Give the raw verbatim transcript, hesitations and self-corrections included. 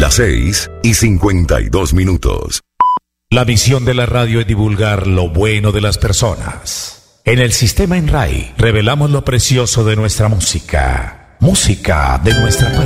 Las seis y cincuenta y dos minutos. La misión de la radio es divulgar lo bueno de las personas. En el sistema En R A I revelamos lo precioso de nuestra música. Música de nuestra